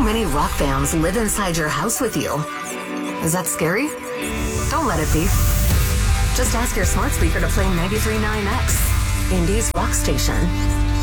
many rock bands live inside your house with you. Is that scary? Don't let it be. Just ask your smart speaker to play 93.9X, Indy's rock station.